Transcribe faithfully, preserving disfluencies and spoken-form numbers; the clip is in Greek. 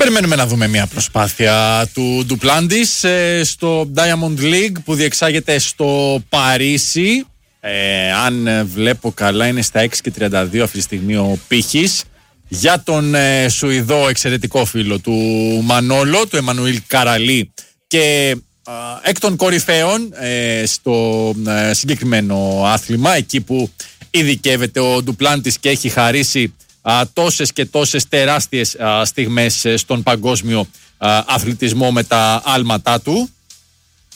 Περιμένουμε να δούμε μια προσπάθεια του Ντουπλάντης ε, στο Diamond League που διεξάγεται στο Παρίσι. Ε, αν βλέπω καλά είναι στα έξι και τριάντα δύο αυτή τη στιγμή ο πύχης για τον ε, Σουηδό εξαιρετικό φίλο του Μανόλο, του Εμμανουήλ Καραλή, και ε, εκ των κορυφαίων ε, στο ε, συγκεκριμένο άθλημα, εκεί που ειδικεύεται ο Ντουπλάντης και έχει χαρίσει α, τόσες και τόσες τεράστιες α, στιγμές στον παγκόσμιο α, αθλητισμό με τα άλματά του.